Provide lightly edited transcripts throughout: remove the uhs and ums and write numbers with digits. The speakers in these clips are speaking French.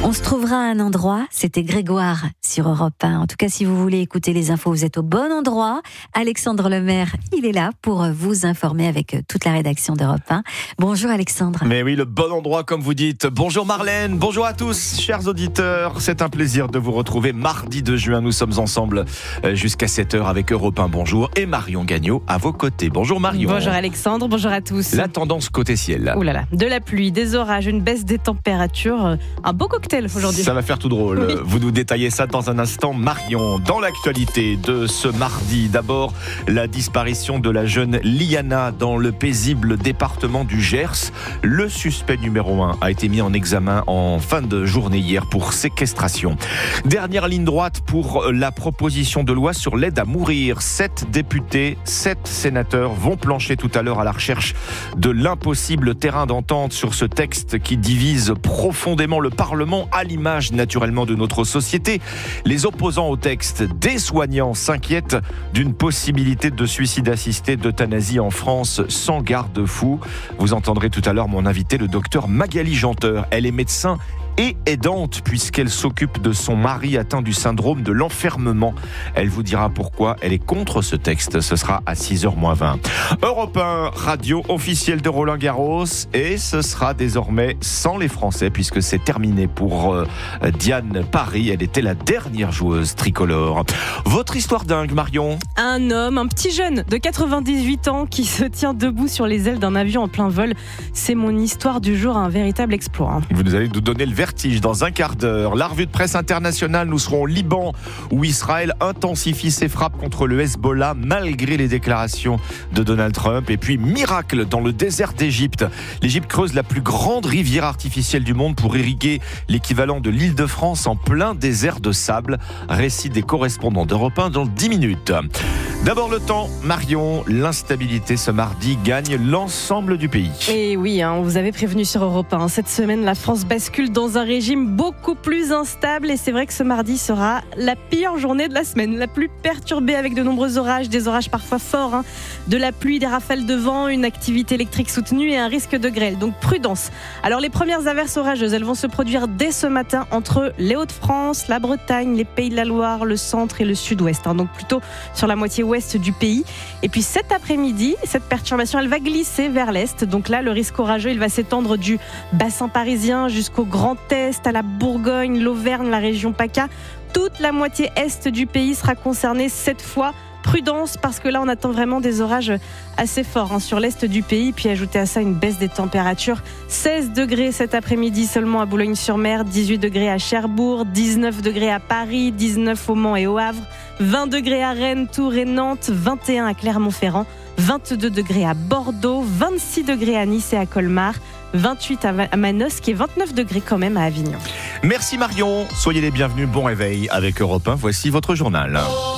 On se trouvera à un endroit, c'était Grégoire sur Europe 1. En tout cas, si vous voulez écouter les infos, vous êtes au bon endroit. Alexandre Lemaire, il est là pour vous informer avec toute la rédaction d'Europe 1. Bonjour Alexandre. Mais oui, le bon endroit comme vous dites. Bonjour Marlène, bonjour à tous, chers auditeurs. C'est un plaisir de vous retrouver mardi 2 juin. Nous sommes ensemble jusqu'à 7h avec Europe 1. Bonjour. Et Marion Gagnon à vos côtés. Bonjour Marion. Bonjour Alexandre, bonjour à tous. La tendance côté ciel. Ouh là là, de la pluie, des orages, une baisse des températures, un beau cocktail aujourd'hui. Ça va faire tout drôle. Oui. Vous nous détaillez ça dans un instant. Marion, dans l'actualité de ce mardi, d'abord la disparition de la jeune Liana dans le paisible département du Gers. Le suspect numéro 1 a été mis en examen en fin de journée hier pour séquestration. Dernière ligne droite pour la proposition de loi sur l'aide à mourir. 7 députés, 7 sénateurs vont plancher tout à l'heure à la recherche de l'impossible terrain d'entente sur ce texte qui divise profondément le Parlement, à l'image naturellement de notre société. Les opposants au texte, des soignants, s'inquiètent d'une possibilité de suicide assisté, d'euthanasie en France sans garde-fou. Vous entendrez tout à l'heure mon invité, le docteur Magali Janteur. Elle est médecin et aidante puisqu'elle s'occupe de son mari atteint du syndrome de l'enfermement. Elle vous dira pourquoi elle est contre ce texte. Ce sera à 6h-20. Europe 1, radio officielle de Roland Garros, et ce sera désormais sans les Français puisque c'est terminé pour Diane Paris. Elle était la dernière joueuse tricolore. Votre histoire dingue, Marion. Un homme, un petit jeune de 98 ans qui se tient debout sur les ailes d'un avion en plein vol. C'est mon histoire du jour, un véritable exploit. Vous allez nous donner le vertige dans un quart d'heure. La revue de presse internationale, nous serons au Liban où Israël intensifie ses frappes contre le Hezbollah malgré les déclarations de Donald Trump. Et puis miracle dans le désert d'Égypte. L'Égypte creuse la plus grande rivière artificielle du monde pour irriguer l'équivalent de l'Île-de-France en plein désert de sable. Récit des correspondants d'Europe 1 dans 10 minutes. D'abord le temps, Marion, l'instabilité ce mardi gagne l'ensemble du pays. Et oui, on vous avait prévenu sur Europe 1. Cette semaine, la France bascule dans un régime beaucoup plus instable et c'est vrai que ce mardi sera la pire journée de la semaine, la plus perturbée avec de nombreux orages, des orages parfois forts, de la pluie, des rafales de vent, une activité électrique soutenue et un risque de grêle. Donc prudence. Alors les premières averses orageuses, elles vont se produire dès ce matin entre les Hauts-de-France, la Bretagne, les Pays de la Loire, le centre et le sud-ouest. Donc plutôt sur la moitié ouest du pays. Et puis cet après-midi, cette perturbation, elle va glisser vers l'est. Donc là, le risque orageux, il va s'étendre du bassin parisien jusqu'au Grand Est, à la Bourgogne, l'Auvergne, la région PACA. Toute la moitié est du pays sera concernée cette fois. Prudence parce que là on attend vraiment des orages assez forts sur l'est du pays, puis ajouter à ça une baisse des températures. 16 degrés cet après-midi seulement à Boulogne-sur-Mer, 18 degrés à Cherbourg, 19 degrés à Paris, 19 au Mans et au Havre, 20 degrés à Rennes, Tours et Nantes, 21 à Clermont-Ferrand, 22 degrés à Bordeaux, 26 degrés à Nice et à Colmar, 28 à Manosque et 29 degrés quand même à Avignon. Merci Marion, soyez les bienvenus, bon réveil avec Europe 1, voici votre journal.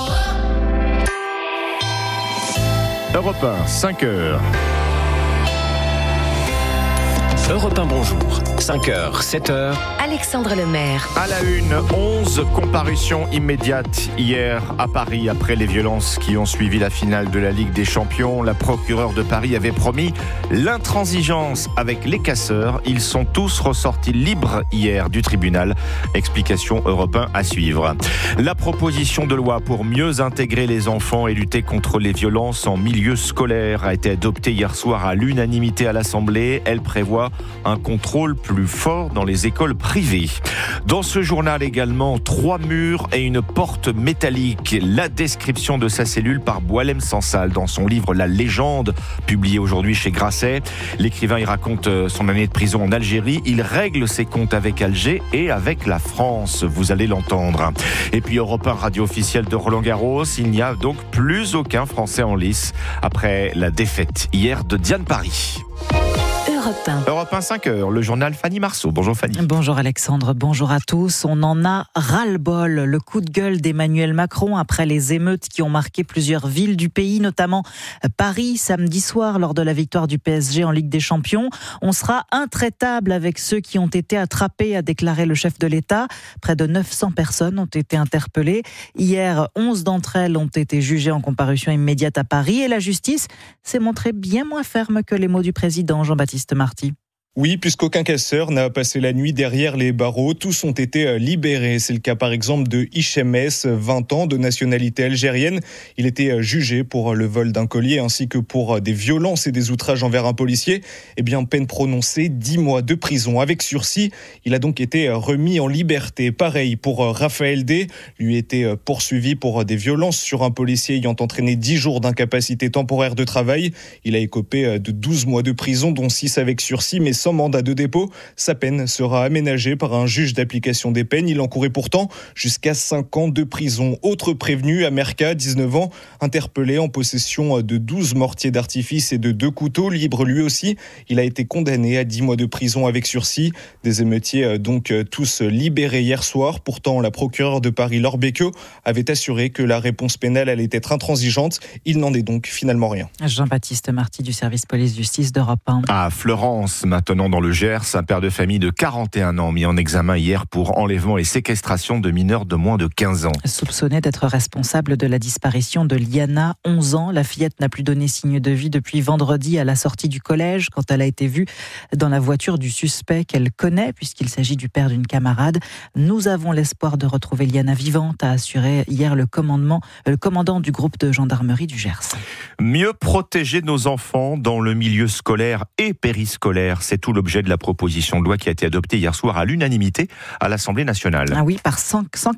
Europe 1, 5h. Europe 1, bonjour. 5h, 7h. Alexandre Lemaire. À la une, 11 comparutions immédiates hier à Paris après les violences qui ont suivi la finale de la Ligue des Champions. La procureure de Paris avait promis l'intransigeance avec les casseurs. Ils sont tous ressortis libres hier du tribunal. Explication Europe 1 à suivre. La proposition de loi pour mieux intégrer les enfants et lutter contre les violences en milieu scolaire a été adoptée hier soir à l'unanimité à l'Assemblée. Elle prévoit un contrôle plus fort dans les écoles privées. Dans ce journal également, 3 murs et une porte métallique. La description de sa cellule par Boualem Sansal dans son livre La Légende, publié aujourd'hui chez Grasset. L'écrivain y raconte son année de prison en Algérie. Il règle ses comptes avec Alger et avec la France. Vous allez l'entendre. Et puis Europe 1, radio officielle de Roland Garros. Il n'y a donc plus aucun Français en lice après la défaite hier de Diane Paris. Europe 1, 5h, le journal Fanny Marceau. Bonjour Fanny. Bonjour Alexandre, bonjour à tous. On en a ras-le-bol. Le coup de gueule d'Emmanuel Macron après les émeutes qui ont marqué plusieurs villes du pays, notamment Paris, samedi soir, lors de la victoire du PSG en Ligue des Champions. On sera intraitable avec ceux qui ont été attrapés, a déclaré le chef de l'État. Près de 900 personnes ont été interpellées. Hier, 11 d'entre elles ont été jugées en comparution immédiate à Paris et la justice s'est montrée bien moins ferme que les mots du président Jean-Baptiste Marty. Oui, puisqu'aucun casseur n'a passé la nuit derrière les barreaux. Tous ont été libérés. C'est le cas par exemple de Hichem S, 20 ans, de nationalité algérienne. Il était jugé pour le vol d'un collier ainsi que pour des violences et des outrages envers un policier. Peine prononcée, 10 mois de prison avec sursis. Il a donc été remis en liberté. Pareil pour Raphaël D. Lui était poursuivi pour des violences sur un policier ayant entraîné 10 jours d'incapacité temporaire de travail. Il a écopé de 12 mois de prison, dont 6 avec sursis, mais sans mandat de dépôt. Sa peine sera aménagée par un juge d'application des peines. Il encourait pourtant jusqu'à 5 ans de prison. Autre prévenu, Amerka, 19 ans, interpellé en possession de 12 mortiers d'artifice et de 2 couteaux, libre lui aussi. Il a été condamné à 10 mois de prison avec sursis. Des émeutiers donc tous libérés hier soir. Pourtant, la procureure de Paris, Laure Becchio, avait assuré que la réponse pénale allait être intransigeante. Il n'en est donc finalement rien. Jean-Baptiste Marty du service police-justice d'Europe 1. À Fleurance, maintenant dans le Gers, un père de famille de 41 ans mis en examen hier pour enlèvement et séquestration de mineurs de moins de 15 ans. Soupçonné d'être responsable de la disparition de Liana, 11 ans. La fillette n'a plus donné signe de vie depuis vendredi à la sortie du collège, quand elle a été vue dans la voiture du suspect qu'elle connaît, puisqu'il s'agit du père d'une camarade. Nous avons l'espoir de retrouver Liana vivante, a assuré hier le commandant du groupe de gendarmerie du Gers. Mieux protéger nos enfants dans le milieu scolaire et périscolaire, c'est tout l'objet de la proposition de loi qui a été adoptée hier soir à l'unanimité à l'Assemblée nationale. Ah oui, par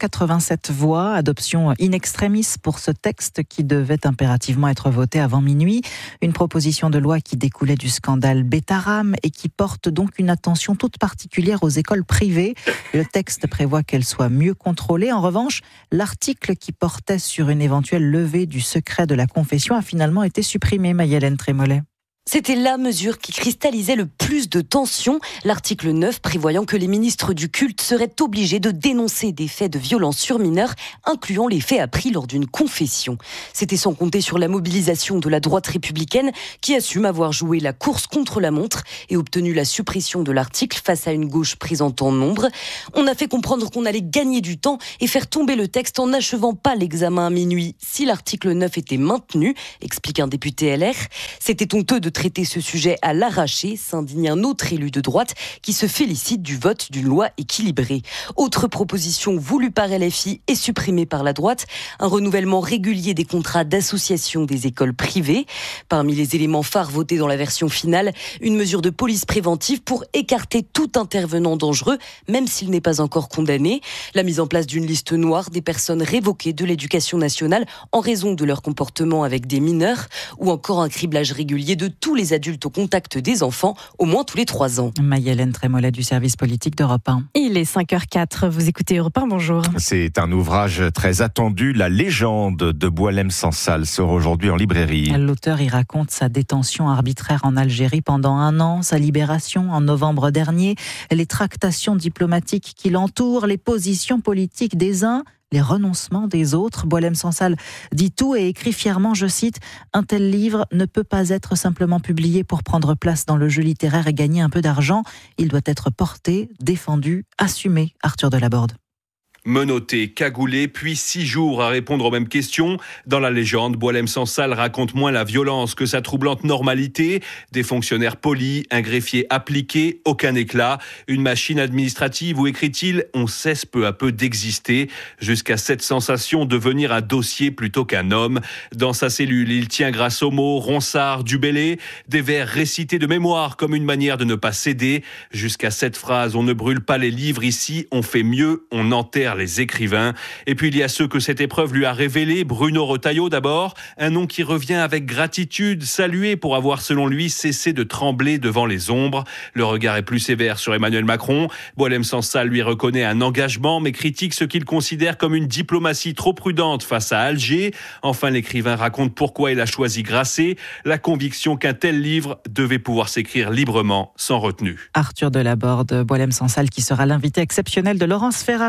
187 voix, adoption in extremis pour ce texte qui devait impérativement être voté avant minuit. Une proposition de loi qui découlait du scandale Betaram et qui porte donc une attention toute particulière aux écoles privées. Le texte prévoit qu'elles soient mieux contrôlées. En revanche, l'article qui portait sur une éventuelle levée du secret de la confession a finalement été supprimé, Maï-Hélène Trémollet. C'était la mesure qui cristallisait le plus de tensions. L'article 9 prévoyant que les ministres du culte seraient obligés de dénoncer des faits de violence sur mineurs, incluant les faits appris lors d'une confession. C'était sans compter sur la mobilisation de la droite républicaine qui assume avoir joué la course contre la montre et obtenu la suppression de l'article face à une gauche présente en nombre. On a fait comprendre qu'on allait gagner du temps et faire tomber le texte en n'achevant pas l'examen à minuit si l'article 9 était maintenu, explique un député LR. C'était honteux de traiter ce sujet à l'arraché, s'indigne un autre élu de droite qui se félicite du vote d'une loi équilibrée. Autre proposition voulue par LFI et supprimée par la droite, un renouvellement régulier des contrats d'association des écoles privées. Parmi les éléments phares votés dans la version finale, une mesure de police préventive pour écarter tout intervenant dangereux, même s'il n'est pas encore condamné. La mise en place d'une liste noire des personnes révoquées de l'éducation nationale en raison de leur comportement avec des mineurs, ou encore un criblage régulier de tous les adultes au contact des enfants, au moins tous les 3 ans. Maï-Hélène Trémollet du service politique d'Europe 1. Il est 5h04, vous écoutez Europe 1, bonjour. C'est un ouvrage très attendu, La légende de Boualem Sansal sort aujourd'hui en librairie. L'auteur y raconte sa détention arbitraire en Algérie pendant 1 an, sa libération en novembre dernier, les tractations diplomatiques qui l'entourent, les positions politiques des uns, les renoncements des autres. Boualem Sansal dit tout et écrit fièrement, je cite, « Un tel livre ne peut pas être simplement publié pour prendre place dans le jeu littéraire et gagner un peu d'argent. Il doit être porté, défendu, assumé. » Arthur Delaborde. Menotté, cagoulé, puis 6 jours à répondre aux mêmes questions. Dans la légende, Boualem Sansal raconte moins la violence que sa troublante normalité. Des fonctionnaires polis, un greffier appliqué, aucun éclat. Une machine administrative où, écrit-il, on cesse peu à peu d'exister, jusqu'à cette sensation de devenir un dossier plutôt qu'un homme. Dans sa cellule, il tient grâce aux mots Ronsard, Dubélé, des vers récités de mémoire comme une manière de ne pas céder. Jusqu'à cette phrase, on ne brûle pas les livres ici, on fait mieux, on enterre les écrivains. Et puis il y a ceux que cette épreuve lui a révélés. Bruno Retailleau d'abord, un nom qui revient avec gratitude, salué pour avoir selon lui cessé de trembler devant les ombres. Le regard est plus sévère sur Emmanuel Macron. Boualem Sansal lui reconnaît un engagement mais critique ce qu'il considère comme une diplomatie trop prudente face à Alger. Enfin, l'écrivain raconte pourquoi il a choisi Grasset, la conviction qu'un tel livre devait pouvoir s'écrire librement, sans retenue. Arthur Delaborde, Boualem Sansal qui sera l'invité exceptionnel de Laurence Ferrari dans la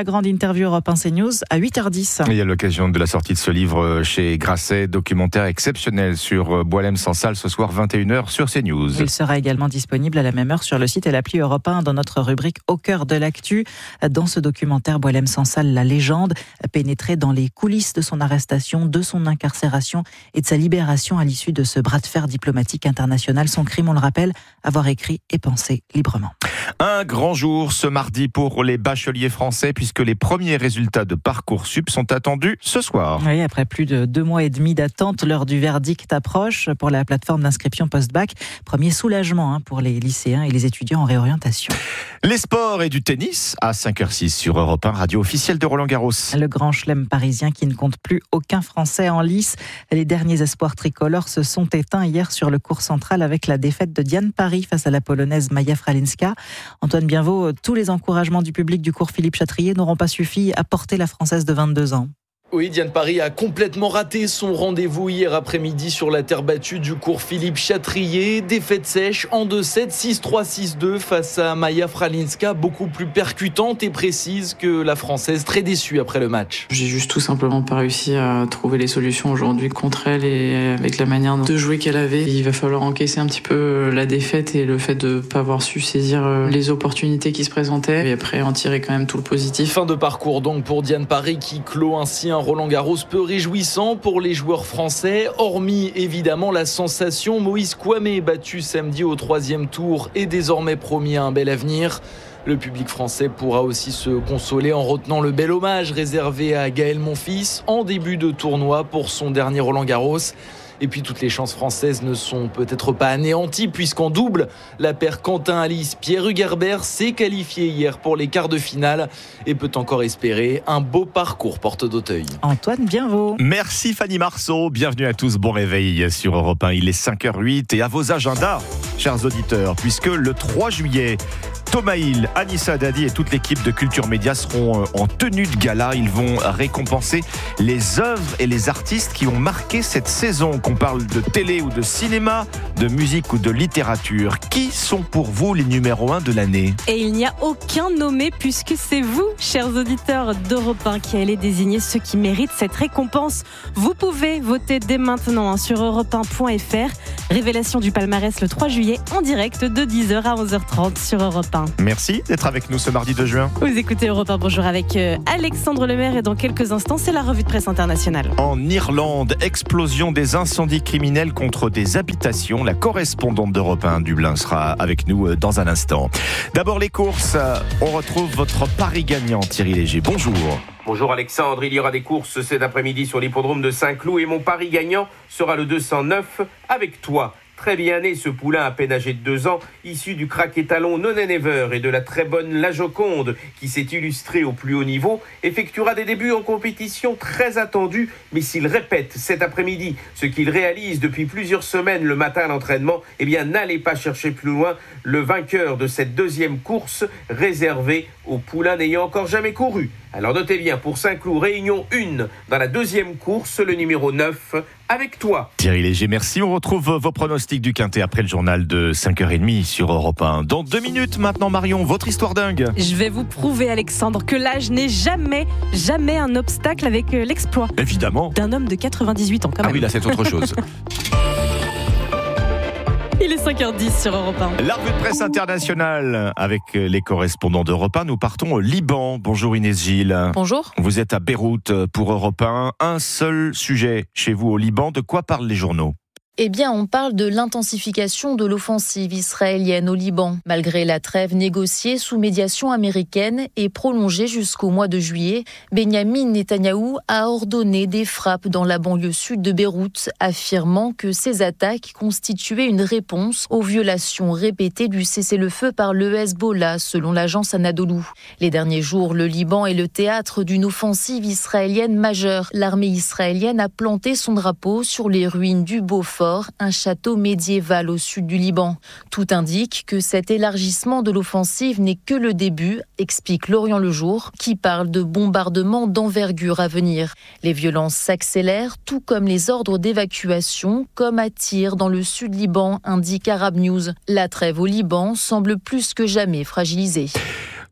la grande interview Europe 1 CNews à 8h10. Il y a l'occasion de la sortie de ce livre chez Grasset, documentaire exceptionnel sur Boualem-Sansal ce soir 21h sur CNews. Il sera également disponible à la même heure sur le site et l'appli Europe 1 dans notre rubrique Au cœur de l'actu. Dans ce documentaire, Boualem-Sansal, la légende, a pénétré dans les coulisses de son arrestation, de son incarcération et de sa libération à l'issue de ce bras de fer diplomatique international. Son crime, on le rappelle, avoir écrit et pensé librement. Un grand jour ce mardi pour les bacheliers français puisque les premiers résultats de Parcoursup sont attendus ce soir. Oui, après plus de 2 mois et demi d'attente, l'heure du verdict approche pour la plateforme d'inscription post-bac. Premier soulagement pour les lycéens et les étudiants en réorientation. Les sports et du tennis à 5h06 sur Europe 1, radio officielle de Roland-Garros. Le grand chelem parisien qui ne compte plus aucun Français en lice. Les derniers espoirs tricolores se sont éteints hier sur le court central avec la défaite de Diane Parry face à la Polonaise Maja Fralinska. Antoine Bienvaux, tous les encouragements du public du cours Philippe Chatrier n'auront pas suffi à porter la Française de 22 ans. Oui, Diane Parry a complètement raté son rendez-vous hier après-midi sur la terre battue du cours Philippe Chatrier. Défaite sèche en 2-7, 6-3, 6-2 face à Maja Fralinska, beaucoup plus percutante et précise que la Française, très déçue après le match. J'ai juste tout simplement pas réussi à trouver les solutions aujourd'hui contre elle et avec la manière de jouer qu'elle avait. Il va falloir encaisser un petit peu la défaite et le fait de pas avoir su saisir les opportunités qui se présentaient et après en tirer quand même tout le positif. Fin de parcours donc pour Diane Parry qui clôt ainsi un Roland-Garros peu réjouissant pour les joueurs français, hormis évidemment la sensation Moïse Kouamé battu samedi au 3e tour et désormais promis à un bel avenir. Le public français pourra aussi se consoler en retenant le bel hommage réservé à Gaël Monfils en début de tournoi pour son dernier Roland-Garros. Et puis toutes les chances françaises ne sont peut-être pas anéanties puisqu'en double, la paire Quentin-Alice Pierre Hugerbert s'est qualifiée hier pour les quarts de finale et peut encore espérer un beau parcours porte d'Auteuil. Antoine Bienvaux. Merci Fanny Marceau, bienvenue à tous, bon réveil sur Europe 1, il est 5h08 et à vos agendas, chers auditeurs, puisque le 3 juillet, Thomas Hill, Anissa Dadi et toute l'équipe de Culture Média seront en tenue de gala. Ils vont récompenser les œuvres et les artistes qui ont marqué cette saison. Qu'on parle de télé ou de cinéma, de musique ou de littérature. Qui sont pour vous les numéros 1 de l'année ? Et il n'y a aucun nommé puisque c'est vous, chers auditeurs d'Europe 1, qui allez désigner ceux qui méritent cette récompense. Vous pouvez voter dès maintenant sur europe1.fr. Révélation du palmarès le 3 juillet en direct de 10h à 11h30 sur Europe 1. Merci d'être avec nous ce mardi 2 juin. Vous écoutez Europe 1, bonjour avec Alexandre Lemaire et dans quelques instants, c'est la revue de presse internationale. En Irlande, explosion des incendies criminels contre des habitations. La correspondante d'Europe 1 Dublin sera avec nous dans un instant. D'abord les courses, on retrouve votre pari gagnant Thierry Léger. Bonjour. Bonjour Alexandre, il y aura des courses cet après-midi sur l'hippodrome de Saint-Cloud et mon pari gagnant sera le 209 avec toi. Très bien né ce poulain à peine âgé de 2 ans, issu du crack étalon None Never et de la très bonne La Joconde, qui s'est illustré au plus haut niveau, effectuera des débuts en compétition très attendus, mais s'il répète cet après-midi ce qu'il réalise depuis plusieurs semaines le matin à l'entraînement, eh bien n'allez pas chercher plus loin le vainqueur de cette deuxième course réservée aux poulains n'ayant encore jamais couru. Alors notez bien, pour Saint-Cloud, réunion 1 dans la deuxième course, le numéro 9, avec toi. Thierry Léger, merci. On retrouve vos pronostics du Quintet après le journal de 5h30 sur Europe 1. Dans 2 minutes maintenant, Marion, votre histoire dingue. Je vais vous prouver, Alexandre, que l'âge n'est jamais un obstacle avec l'exploit. Évidemment. D'un homme de 98 ans quand même. Ah oui, là c'est autre chose. Il est 5h10 sur Europe 1. La revue de presse internationale avec les correspondants d'Europe 1. Nous partons au Liban. Bonjour Inès Gilles. Bonjour. Vous êtes à Beyrouth pour Europe 1. Un seul sujet chez vous au Liban. De quoi parlent les journaux ? Eh bien, on parle de l'intensification de l'offensive israélienne au Liban. Malgré la trêve négociée sous médiation américaine et prolongée jusqu'au mois de juillet, Benyamin Netanyahou a ordonné des frappes dans la banlieue sud de Beyrouth, affirmant que ces attaques constituaient une réponse aux violations répétées du cessez-le-feu par le Hezbollah, selon l'agence Anadolu. Les derniers jours, le Liban est le théâtre d'une offensive israélienne majeure. L'armée israélienne a planté son drapeau sur les ruines du Beaufort, un château médiéval au sud du Liban. Tout indique que cet élargissement de l'offensive n'est que le début, explique Lorient Le Jour, qui parle de bombardements d'envergure à venir. Les violences s'accélèrent, tout comme les ordres d'évacuation, comme à Tyr dans le sud Liban, indique Arab News. La trêve au Liban semble plus que jamais fragilisée.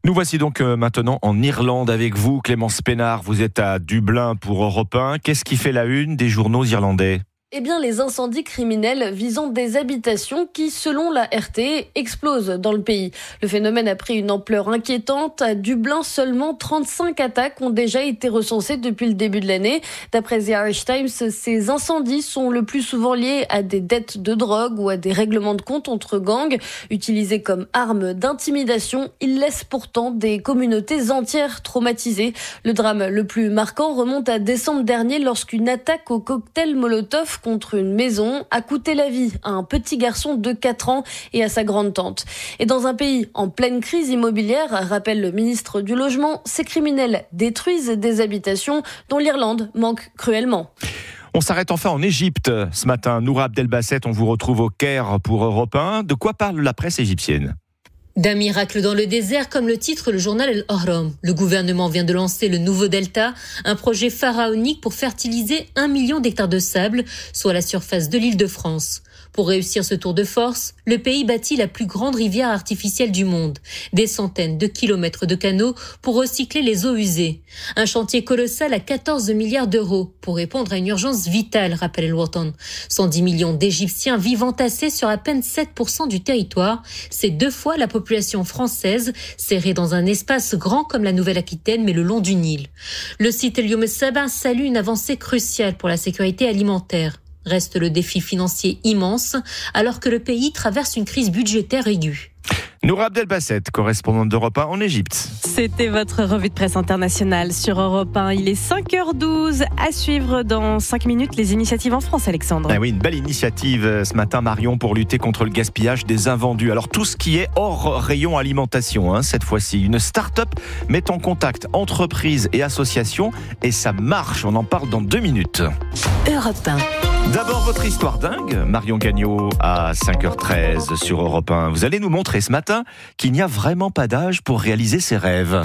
Nous voici donc maintenant en Irlande avec vous, Clémence Pénard. Vous êtes à Dublin pour Europe 1. Qu'est-ce qui fait la une des journaux irlandais ? Eh bien, les incendies criminels visant des habitations qui, selon la RT, explosent dans le pays. Le phénomène a pris une ampleur inquiétante. À Dublin, seulement 35 attaques ont déjà été recensées depuis le début de l'année. D'après The Irish Times, ces incendies sont le plus souvent liés à des dettes de drogue ou à des règlements de compte entre gangs. Utilisés comme arme d'intimidation, ils laissent pourtant des communautés entières traumatisées. Le drame le plus marquant remonte à décembre dernier lorsqu'une attaque au cocktail Molotov contre une maison a coûté la vie à un petit garçon de 4 ans et à sa grande-tante. Et dans un pays en pleine crise immobilière, rappelle le ministre du Logement, ces criminels détruisent des habitations dont l'Irlande manque cruellement. On s'arrête enfin en Égypte ce matin. Noura Abdelbasset, on vous retrouve au Caire pour Europe 1. De quoi parle la presse égyptienne ? D'un miracle dans le désert, comme le titre le journal El-Ahram. Le gouvernement vient de lancer le nouveau Delta, un projet pharaonique pour fertiliser 1 million d'hectares de sable, soit la surface de l'île de France. Pour réussir ce tour de force, le pays bâtit la plus grande rivière artificielle du monde. Des centaines de kilomètres de canaux pour recycler les eaux usées. Un chantier colossal à 14 milliards d'euros pour répondre à une urgence vitale, rappelle El Watan. 110 millions d'Égyptiens vivent entassés sur à peine 7% du territoire. C'est 2 fois la population française, serrée dans un espace grand comme la Nouvelle-Aquitaine, mais le long du Nil. Le site El Youm Saba salue une avancée cruciale pour la sécurité alimentaire. Reste le défi financier immense, alors que le pays traverse une crise budgétaire aiguë. Noura Abdelbasset, correspondante d'Europe 1 en Égypte. C'était votre revue de presse internationale sur Europe 1. Il est 5h12. À suivre dans 5 minutes les initiatives en France, Alexandre. Ah oui, une belle initiative ce matin, Marion, pour lutter contre le gaspillage des invendus. Alors tout ce qui est hors rayon alimentation, cette fois-ci. Une start-up met en contact entreprises et associations et ça marche. On en parle dans 2 minutes. Europe 1. D'abord, votre histoire dingue, Marion Gagnon, à 5h13 sur Europe 1. Vous allez nous montrer ce matin qu'il n'y a vraiment pas d'âge pour réaliser ses rêves.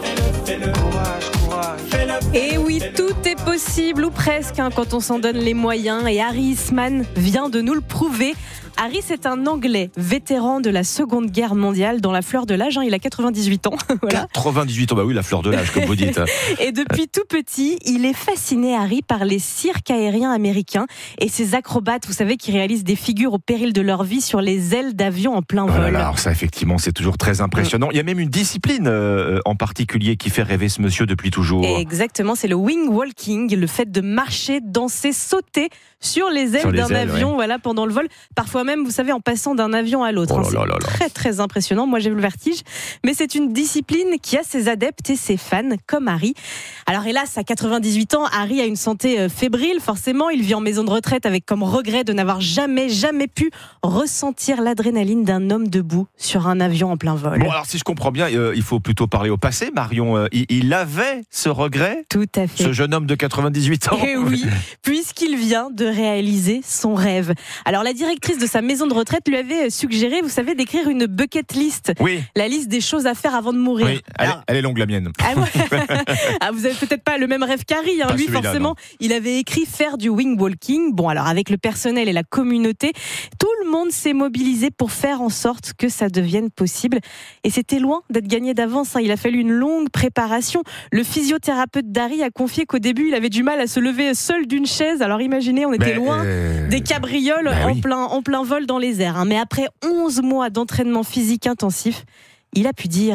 Et oui, tout est possible, ou presque, quand on s'en donne les moyens. Et Harry Eastman vient de nous le prouver. Harry, c'est un Anglais vétéran de la Seconde Guerre mondiale, dans la fleur de l'âge. Il a 98 ans. Voilà. 98 ans, bah oui, la fleur de l'âge, comme vous dites. Et depuis tout petit, il est fasciné, Harry, par les cirques aériens américains et ces acrobates, vous savez, qui réalisent des figures au péril de leur vie sur les ailes d'avions en plein vol. Alors ça, effectivement, c'est toujours très impressionnant. Il y a même une discipline en particulier qui fait rêver ce monsieur depuis toujours. Et exactement, c'est le wing walking, le fait de marcher, danser, sauter sur les ailes d'un avion, ouais. Voilà, pendant le vol. Parfois même, vous savez, en passant d'un avion à l'autre. C'est très très impressionnant. Moi, j'ai eu le vertige. Mais c'est une discipline qui a ses adeptes et ses fans, comme Harry. Alors hélas, à 98 ans, Harry a une santé fébrile. Forcément, il vit en maison de retraite avec comme regret de n'avoir jamais pu ressentir l'adrénaline d'un homme debout sur un avion en plein vol. Bon, alors si je comprends bien, il faut plutôt parler au passé. Marion, il avait ce regret. Tout à fait. Ce jeune homme de 98 ans. Et oui, puisqu'il vient de réaliser son rêve. Alors la directrice de sa maison de retraite lui avait suggéré, vous savez, d'écrire une bucket list. Oui. La liste des choses à faire avant de mourir. Oui, elle est longue la mienne. Ah ouais. Vous avez peut-être pas le même rêve qu'Harry, lui forcément. Non. Il avait écrit faire du wing walking. Bon, alors avec le personnel et la communauté, tout le monde s'est mobilisé pour faire en sorte que ça devienne possible. Et c'était loin d'être gagné d'avance. Il a fallu une longue préparation. Le physiothérapeute d'Harry a confié qu'au début, il avait du mal à se lever seul d'une chaise. Alors imaginez, on était loin des cabrioles en plein vol dans les airs. Mais après 11 mois d'entraînement physique intensif, il a pu dire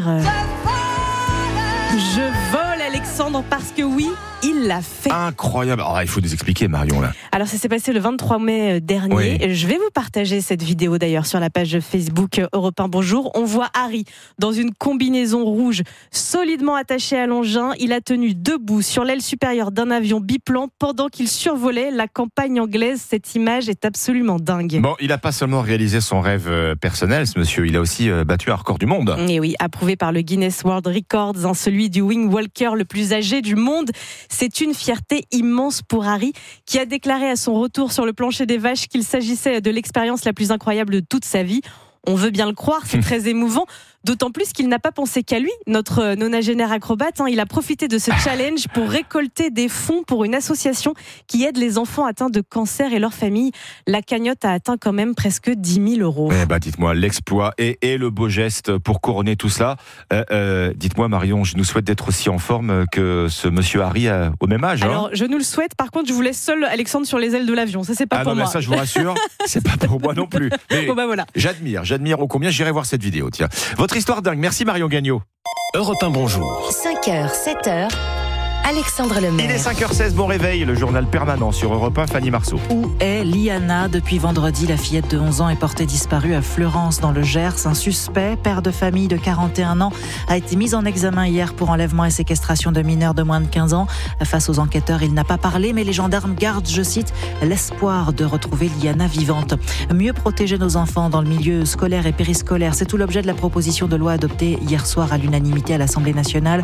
je vole, Alexandre, parce que oui, il l'a fait. Incroyable. Alors, il faut nous expliquer, Marion, là. Alors, ça s'est passé le 23 mai dernier. Oui. Je vais vous partager cette vidéo, d'ailleurs, sur la page Facebook Europe 1 Bonjour. On voit Harry dans une combinaison rouge, solidement attaché à l'engin. Il a tenu debout sur l'aile supérieure d'un avion biplan pendant qu'il survolait la campagne anglaise. Cette image est absolument dingue. Bon, il n'a pas seulement réalisé son rêve personnel, ce monsieur. Il a aussi battu un record du monde. Et oui, approuvé par le Guinness World Records, celui du wing walker le plus âgé du monde. C'est une fierté immense pour Harry, qui a déclaré à son retour sur le plancher des vaches qu'il s'agissait de l'expérience la plus incroyable de toute sa vie. On veut bien le croire, c'est très émouvant. D'autant plus qu'il n'a pas pensé qu'à lui, notre nonagénaire acrobate. Il a profité de ce challenge pour récolter des fonds pour une association qui aide les enfants atteints de cancer et leurs familles. La cagnotte a atteint quand même presque 10 000 euros. Dites-moi, l'exploit et le beau geste pour couronner tout cela. Dites-moi, Marion, je nous souhaite d'être aussi en forme que ce monsieur Harry au même âge. Alors, je nous le souhaite. Par contre, je vous laisse seul, Alexandre, sur les ailes de l'avion. Ça, c'est pas pour moi. Ça, je vous rassure, c'est pas pour moi non plus. Mais voilà. J'admire ô combien. J'irai voir cette vidéo. Tiens, votre histoire dingue. Merci Marion Gagnon. Europe 1, bonjour. 5h, 7h. Alexandre Lemaire. Il est 5h16, bon réveil, le journal permanent sur Europe 1, Fanny Marceau. Où est Liana ? Depuis vendredi, la fillette de 11 ans est portée disparue à Fleurance dans le Gers. Un suspect, père de famille de 41 ans, a été mis en examen hier pour enlèvement et séquestration de mineurs de moins de 15 ans. Face aux enquêteurs, il n'a pas parlé, mais les gendarmes gardent, je cite, l'espoir de retrouver Liana vivante. Mieux protéger nos enfants dans le milieu scolaire et périscolaire, c'est tout l'objet de la proposition de loi adoptée hier soir à l'unanimité à l'Assemblée nationale.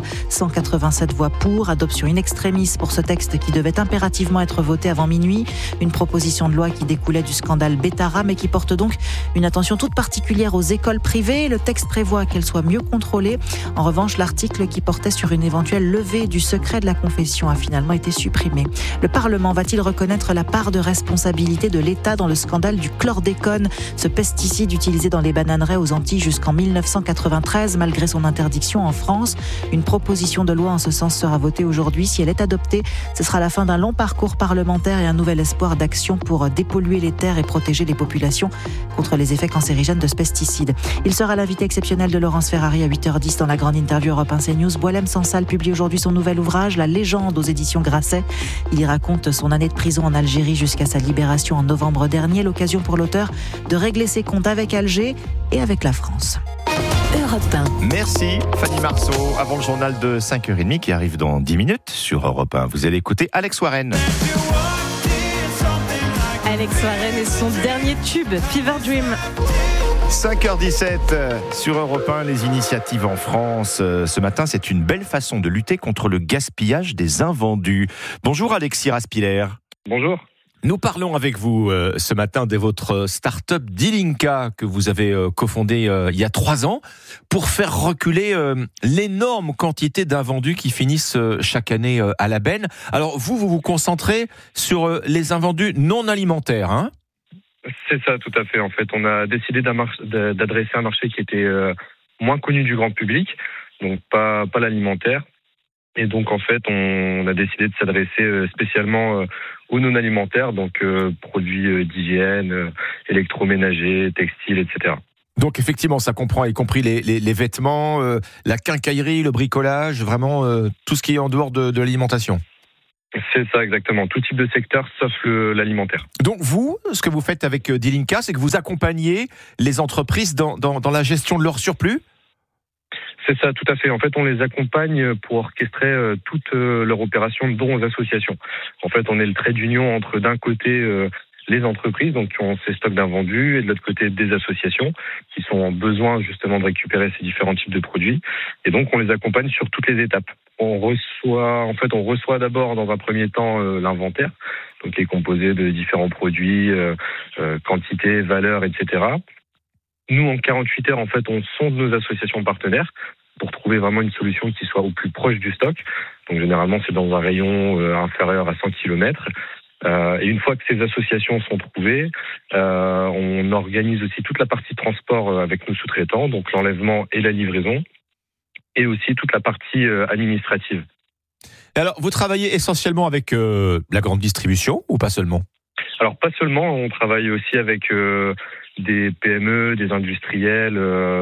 187 voix pour, adoption in extremis pour ce texte qui devait impérativement être voté avant minuit. Une proposition de loi qui découlait du scandale Betara, mais qui porte donc une attention toute particulière aux écoles privées. Le texte prévoit qu'elles soient mieux contrôlées. En revanche, l'article qui portait sur une éventuelle levée du secret de la confession a finalement été supprimé. Le Parlement va-t-il reconnaître la part de responsabilité de l'État dans le scandale du chlordécone, ce pesticide utilisé dans les bananeraies aux Antilles jusqu'en 1993, malgré son interdiction en France? Une proposition de loi en ce sens sera votée aujourd'hui. Si elle est adoptée, ce sera la fin d'un long parcours parlementaire et un nouvel espoir d'action pour dépolluer les terres et protéger les populations contre les effets cancérigènes de ce pesticide. Il sera l'invité exceptionnel de Laurence Ferrari à 8h10 dans la grande interview Europe 1 CNews. Boualem Sansal publie aujourd'hui son nouvel ouvrage, La légende, aux éditions Grasset. Il y raconte son année de prison en Algérie jusqu'à sa libération en novembre dernier. L'occasion pour l'auteur de régler ses comptes avec Alger et avec la France. Europe 1. Merci Fanny Marceau. Avant le journal de 5h30 qui arrive dans 10 minutes sur Europe 1, vous allez écouter Alex Warren. Alex Warren et son dernier tube, Fever Dream. 5h17 sur Europe 1, les initiatives en France. Ce matin, c'est une belle façon de lutter contre le gaspillage des invendus. Bonjour Alexis Raspiller. Bonjour. Nous parlons avec vous ce matin de votre start-up Dilinka que vous avez cofondé il y a 3 ans pour faire reculer l'énorme quantité d'invendus qui finissent chaque année à la benne. Alors vous vous concentrez sur les invendus non alimentaires, hein ? C'est ça, tout à fait. En fait, on a décidé d'adresser un marché qui était moins connu du grand public, donc pas l'alimentaire. Et donc, en fait, on a décidé de s'adresser spécialement aux non-alimentaires, donc produits d'hygiène, électroménagers, textiles, etc. Donc, effectivement, ça comprend y compris les vêtements, la quincaillerie, le bricolage, vraiment tout ce qui est en dehors de l'alimentation. C'est ça, exactement. Tout type de secteur, sauf l'alimentaire. Donc, vous, ce que vous faites avec Dilinka, c'est que vous accompagnez les entreprises dans la gestion de leur surplus ? C'est ça, tout à fait. En fait, on les accompagne pour orchestrer toutes leurs opérations, dont aux associations. En fait, on est le trait d'union entre, d'un côté, les entreprises, donc qui ont ces stocks d'invendus, et de l'autre côté, des associations qui sont en besoin justement de récupérer ces différents types de produits. Et donc, on les accompagne sur toutes les étapes. On reçoit d'abord, dans un premier temps, l'inventaire, donc qui est composé de différents produits, quantité, valeur, etc. Nous, en 48 heures, en fait, on sonde nos associations partenaires pour trouver vraiment une solution qui soit au plus proche du stock. Donc, généralement, c'est dans un rayon inférieur à 100 km. Et une fois que ces associations sont trouvées, on organise aussi toute la partie transport avec nos sous-traitants, donc l'enlèvement et la livraison, et aussi toute la partie administrative. Alors, vous travaillez essentiellement avec la grande distribution ou pas seulement ? Alors, pas seulement, on travaille aussi avec des PME, des industriels,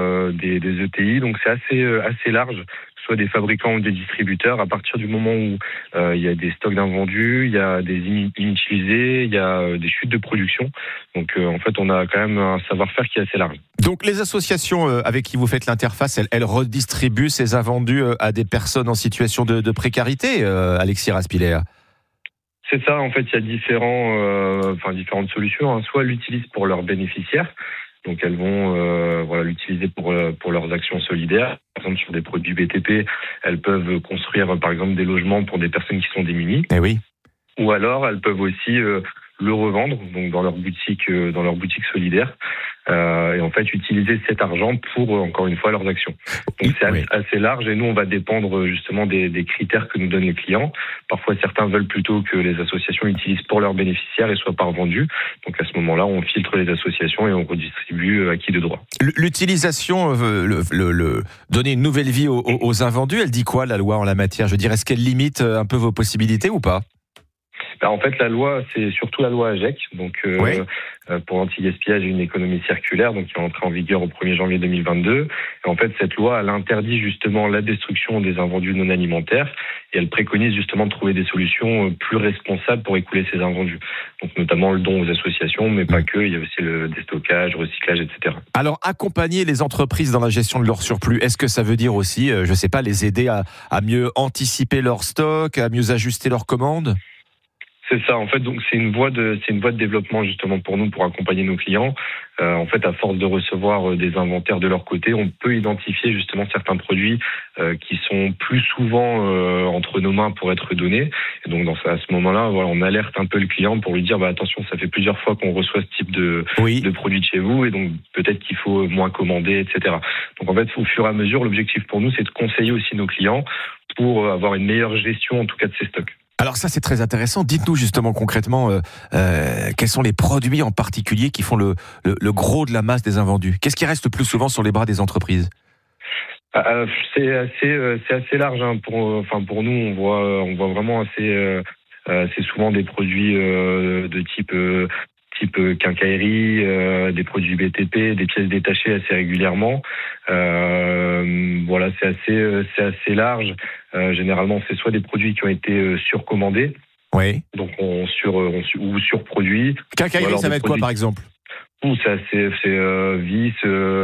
des ETI, donc c'est assez large, que ce soit des fabricants ou des distributeurs. À partir du moment où il y a des stocks d'invendus, il y a des inutilisés, il y a des chutes de production. Donc en fait, on a quand même un savoir-faire qui est assez large. Donc les associations avec qui vous faites l'interface, elles redistribuent ces invendus à des personnes en situation de précarité, Alexis Raspiller ? C'est ça, en fait, il y a différentes solutions. Hein. Soit elles l'utilisent pour leurs bénéficiaires, donc elles vont l'utiliser pour leurs actions solidaires. Par exemple, sur des produits BTP, elles peuvent construire, par exemple, des logements pour des personnes qui sont démunies. Eh oui. Ou alors, elles peuvent aussi le revendre, donc dans leur boutique solidaire, et en fait utiliser cet argent pour encore une fois leurs actions. Donc c'est assez large, et nous on va dépendre justement des critères que nous donnent les clients. Parfois certains veulent plutôt que les associations utilisent pour leurs bénéficiaires et soient pas revendus. Donc à ce moment-là, on filtre les associations et on redistribue à qui de droit. L'utilisation, donner une nouvelle vie aux invendus, elle dit quoi la loi en la matière? Je dirais, est-ce qu'elle limite un peu vos possibilités ou pas? En fait, la loi, c'est surtout la loi AGEC, donc pour l'anti-gaspillage et une économie circulaire, donc qui est entrée en vigueur au 1er janvier 2022. Et en fait, cette loi, elle interdit justement la destruction des invendus non alimentaires, et elle préconise justement de trouver des solutions plus responsables pour écouler ces invendus. Donc notamment le don aux associations, mais pas que, il y a aussi le déstockage, recyclage, etc. Alors, accompagner les entreprises dans la gestion de leur surplus, est-ce que ça veut dire aussi, je sais pas, les aider à mieux anticiper leur stock, à mieux ajuster leurs commandes? C'est ça, en fait, donc c'est une voie de développement justement pour nous, pour accompagner nos clients. En fait, à force de recevoir des inventaires de leur côté, on peut identifier justement certains produits qui sont plus souvent entre nos mains pour être donnés. Et donc à ce moment-là, voilà, on alerte un peu le client pour lui dire attention, ça fait plusieurs fois qu'on reçoit ce type de produits de chez vous, et donc peut-être qu'il faut moins commander, etc. Donc en fait, au fur et à mesure, l'objectif pour nous, c'est de conseiller aussi nos clients pour avoir une meilleure gestion en tout cas de ces stocks. Alors ça, c'est très intéressant. Dites-nous justement concrètement quels sont les produits en particulier qui font le gros de la masse des invendus. Qu'est-ce qui reste le plus souvent sur les bras des entreprises? C'est assez large. Pour nous, on voit vraiment assez souvent des produits de type quincaillerie, des produits BTP, des pièces détachées assez régulièrement. Voilà, c'est assez large. Généralement, c'est soit des produits qui ont été surcommandés, donc ou surproduits. Quincaillerie, ça va être quoi par exemple? C'est vis,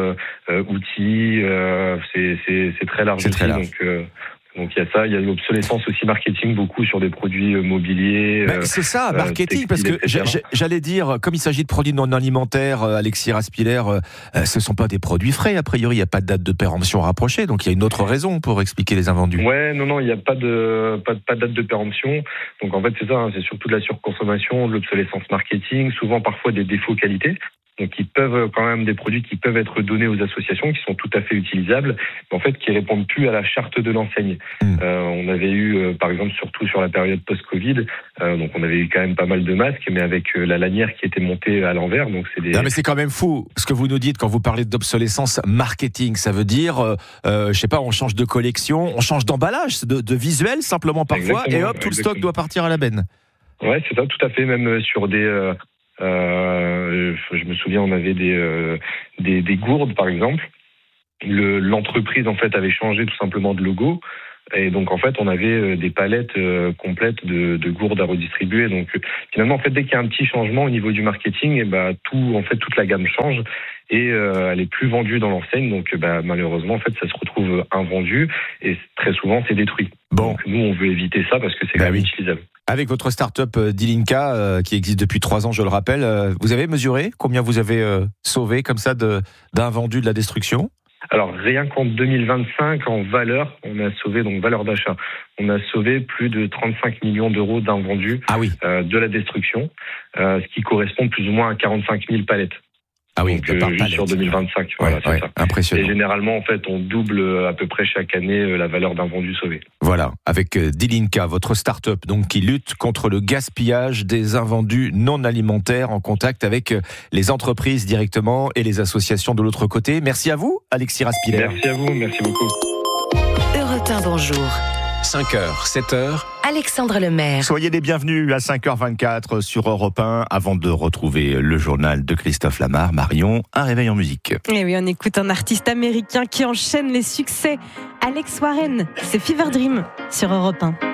outils, c'est très large. C'est très large. Donc il y a ça, il y a l'obsolescence aussi marketing, beaucoup sur des produits mobiliers. C'est ça, marketing, parce que j'allais dire, comme il s'agit de produits non alimentaires, Alexis Raspiller, ce ne sont pas des produits frais, a priori, il n'y a pas de date de péremption rapprochée, donc il y a une autre raison pour expliquer les invendus. Non, il n'y a pas de date de péremption, donc en fait c'est ça, c'est surtout de la surconsommation, de l'obsolescence marketing, souvent parfois des défauts qualité. Donc, des produits qui peuvent être donnés aux associations, qui sont tout à fait utilisables, mais en fait, qui répondent plus à la charte de l'enseigne. On avait eu, par exemple, surtout sur la période post-Covid, donc on avait eu quand même pas mal de masques, mais avec la lanière qui était montée à l'envers. Donc Non, mais c'est quand même fou ce que vous nous dites quand vous parlez d'obsolescence marketing. Ça veut dire, je sais pas, on change de collection, on change d'emballage, de visuel simplement parfois, et hop, tout le stock doit partir à la benne. Ouais, c'est ça, tout à fait. Même sur des je me souviens, on avait des gourdes, par exemple. L'entreprise, en fait, avait changé tout simplement de logo. Et donc, en fait, on avait des palettes complètes de gourdes à redistribuer. Donc, finalement, en fait, dès qu'il y a un petit changement au niveau du marketing, toute la gamme change. Et elle est plus vendue dans l'enseigne. Donc, malheureusement, en fait, ça se retrouve invendu. Et très souvent, c'est détruit. Donc, nous, on veut éviter ça parce que c'est quand même utilisable. Avec votre start-up Dilinka, qui existe depuis 3 ans, je le rappelle, vous avez mesuré combien vous avez sauvé comme ça d'invendus de la destruction? Alors, rien qu'en 2025, en valeur, on a sauvé, donc valeur d'achat, on a sauvé plus de 35 millions d'euros d'invendus de la destruction, ce qui correspond plus ou moins à 45 000 palettes. Ah oui, donc, juste sur 2025. Voilà, c'est ça. Impressionnant. Et généralement, en fait, on double à peu près chaque année la valeur d'un vendu sauvé. Voilà, avec Dilinka, votre start-up donc, qui lutte contre le gaspillage des invendus non alimentaires, en contact avec les entreprises directement et les associations de l'autre côté. Merci à vous, Alexis Raspiller. Merci à vous, merci beaucoup. Europe 1, bonjour. 5h, 7h. Alexandre Lemaire. Soyez les bienvenus à 5h24 sur Europe 1. Avant de retrouver le journal de Christophe Lamar, Marion, un réveil en musique. Et oui, on écoute un artiste américain qui enchaîne les succès. Alex Warren, c'est Fever Dream sur Europe 1.